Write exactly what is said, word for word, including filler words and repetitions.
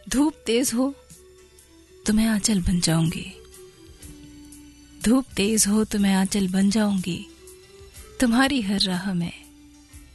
धूप तेज हो तो मैं आंचल बन जाऊंगी, धूप तेज हो तो मैं आंचल बन जाऊंगी, तुम्हारी हर राह में